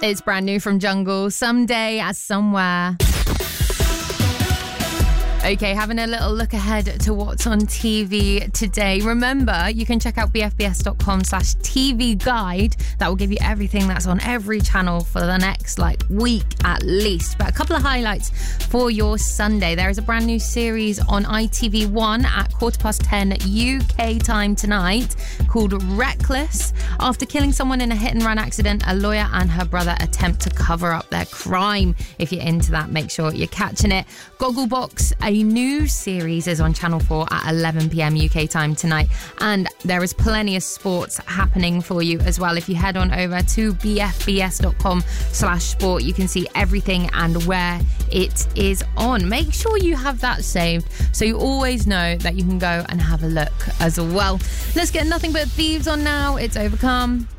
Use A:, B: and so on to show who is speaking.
A: It's brand new from Jungle, Someday as Somewhere. Okay, having a little look ahead to what's on TV today. Remember, you can check out bfbs.com/TV guide. That will give you everything that's on every channel for the next week at least. But a couple of highlights for your Sunday. There is a brand new series on ITV1 at 10:15 UK time tonight called Reckless. After killing someone in a hit-and-run accident, a lawyer and her brother attempt to cover up their crime. If you're into that, make sure you're catching it. Gogglebox, a new series, is on Channel 4 at 11 p.m. UK time tonight. And there is plenty of sports happening for you as well. If you head on over to bfbs.com/sport, you can see everything and where it is on. Make sure you have that saved so you always know that you can go and have a look as well. Let's get Nothing But Thieves on now. It's Overcome.